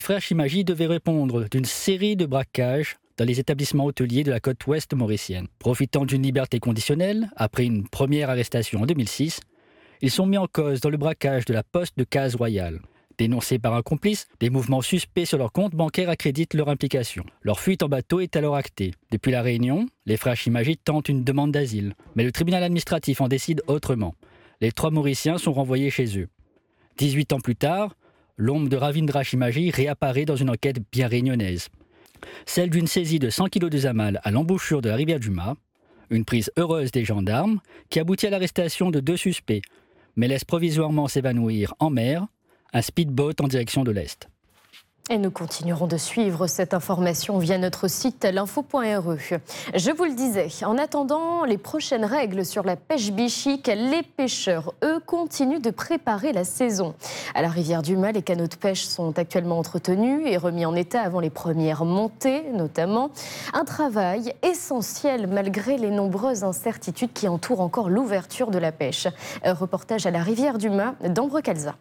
Les frères Chimagy devaient répondre d'une série de braquages dans les établissements hôteliers de la côte ouest mauricienne. Profitant d'une liberté conditionnelle, après une première arrestation en 2006, ils sont mis en cause dans le braquage de la poste de Case-Royale. Dénoncés par un complice, des mouvements suspects sur leur compte bancaire accréditent leur implication. Leur fuite en bateau est alors actée. Depuis La Réunion, les frères Chimagy tentent une demande d'asile, mais le tribunal administratif en décide autrement. Les 3 Mauriciens sont renvoyés chez eux. 18 ans plus tard, l'ombre de Ravindra Chimagy réapparaît dans une enquête bien réunionnaise. Celle d'une saisie de 100 kg de zamal à l'embouchure de la rivière du Mât, une prise heureuse des gendarmes qui aboutit à l'arrestation de 2 suspects, mais laisse provisoirement s'évanouir en mer un speedboat en direction de l'Est. Et nous continuerons de suivre cette information via notre site l'info.re. Je vous le disais, en attendant les prochaines règles sur la pêche bichique, les pêcheurs, eux, continuent de préparer la saison. À la rivière du Mât, les canaux de pêche sont actuellement entretenus et remis en état avant les premières montées, notamment. Un travail essentiel malgré les nombreuses incertitudes qui entourent encore l'ouverture de la pêche. Reportage à la rivière du Mât d'Ambre Calza.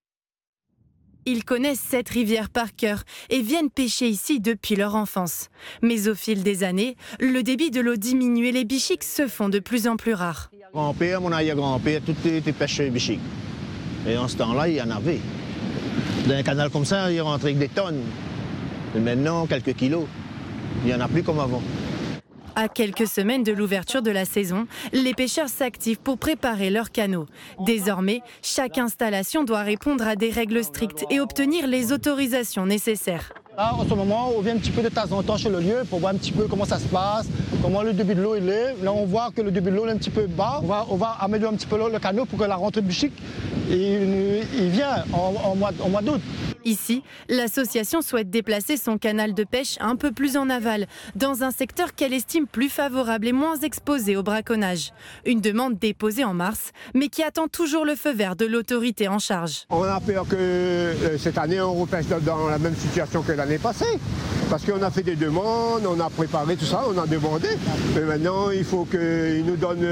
Ils connaissent cette rivière par cœur et viennent pêcher ici depuis leur enfance. Mais au fil des années, le débit de l'eau diminue et les bichiques se font de plus en plus rares. Grand-père, mon arrière-grand-père, tout était pêche bichique. Et en ce temps-là, il y en avait. Dans un canal comme ça, il rentrait avec des tonnes. Et maintenant, quelques kilos. Il n'y en a plus comme avant. À quelques semaines de l'ouverture de la saison, les pêcheurs s'activent pour préparer leurs canaux. Désormais, chaque installation doit répondre à des règles strictes et obtenir les autorisations nécessaires. Là, en ce moment, on vient un petit peu de temps en temps sur le lieu pour voir un petit peu comment ça se passe, comment le débit de l'eau il est. Là, on voit que le débit de l'eau est un petit peu bas. On va améliorer un petit peu le canot pour que la rentrée bichique il vient en mois d'août. Ici, l'association souhaite déplacer son canal de pêche un peu plus en aval, dans un secteur qu'elle estime plus favorable et moins exposé au braconnage. Une demande déposée en mars, mais qui attend toujours le feu vert de l'autorité en charge. On a peur que cette année, on repêche dans la même situation que l'année passée. Parce qu'on a fait des demandes, on a préparé tout ça, on a demandé. Mais maintenant, il faut qu'ils nous donnent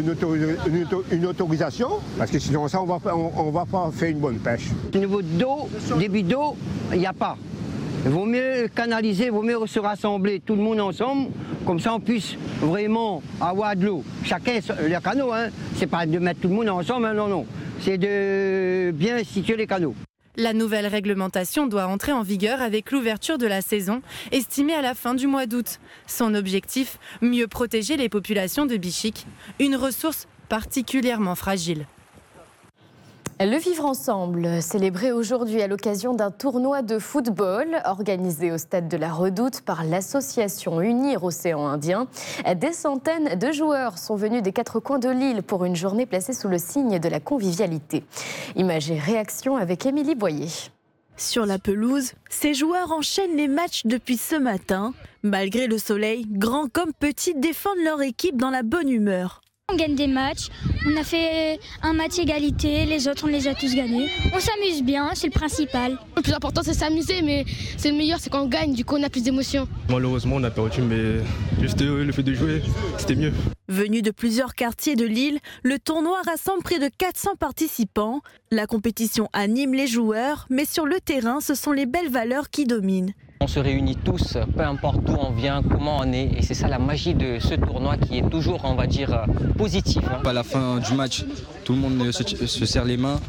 une autorisation. Parce que sinon, ça, on va pas faire une bonne pêche. Au niveau d'eau, débit d'eau, il n'y a pas. Il vaut mieux canaliser, il vaut mieux se rassembler tout le monde ensemble, comme ça on puisse vraiment avoir de l'eau. Chacun le canot, hein. C'est pas de mettre tout le monde ensemble, hein, non. C'est de bien situer les canaux. La nouvelle réglementation doit entrer en vigueur avec l'ouverture de la saison, estimée à la fin du mois d'août. Son objectif, mieux protéger les populations de bichiques, une ressource particulièrement fragile. Le vivre ensemble, célébré aujourd'hui à l'occasion d'un tournoi de football organisé au stade de la Redoute par l'association Unir Océan Indien. Des centaines de joueurs sont venus des 4 coins de l'île pour une journée placée sous le signe de la convivialité. Images et réactions avec Émilie Boyer. Sur la pelouse, ces joueurs enchaînent les matchs depuis ce matin. Malgré le soleil, grands comme petits défendent leur équipe dans la bonne humeur. On gagne des matchs, on a fait un match égalité, les autres on les a tous gagnés. On s'amuse bien, c'est le principal. Le plus important c'est s'amuser, mais c'est le meilleur, c'est quand on gagne, du coup on a plus d'émotions. Malheureusement on a perdu, mais juste le fait de jouer, c'était mieux. Venu de plusieurs quartiers de l'île, le tournoi rassemble près de 400 participants. La compétition anime les joueurs, mais sur le terrain, ce sont les belles valeurs qui dominent. On se réunit tous, peu importe d'où on vient, comment on est, et c'est ça la magie de ce tournoi qui est toujours, on va dire, positif. À la fin du match, tout le monde se serre les mains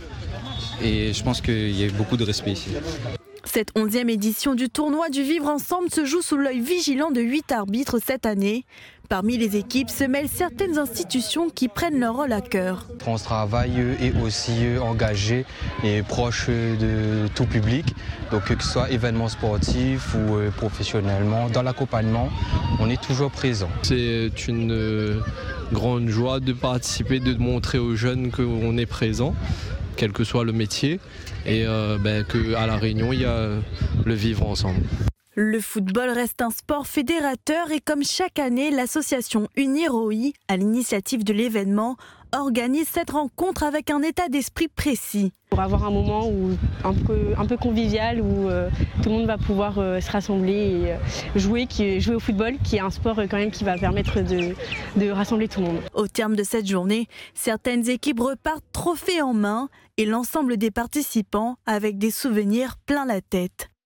et je pense qu'il y a beaucoup de respect ici. Cette 11e édition du tournoi du Vivre Ensemble se joue sous l'œil vigilant de 8 arbitres cette année. Parmi les équipes se mêlent certaines institutions qui prennent leur rôle à cœur. France Travail est aussi engagé et proche de tout public, donc que ce soit événements sportifs ou professionnellement. Dans l'accompagnement, on est toujours présent. C'est une grande joie de participer, de montrer aux jeunes qu'on est présent, quel que soit le métier, et qu'à La Réunion, il y a le vivre ensemble. Le football reste un sport fédérateur et comme chaque année, l'association Unir OI, à l'initiative de l'événement, organise cette rencontre avec un état d'esprit précis. Pour avoir un moment un peu convivial où tout le monde va pouvoir se rassembler et jouer au football, qui est un sport quand même qui va permettre de rassembler tout le monde. Au terme de cette journée, certaines équipes repartent trophées en main et l'ensemble des participants avec des souvenirs plein la tête.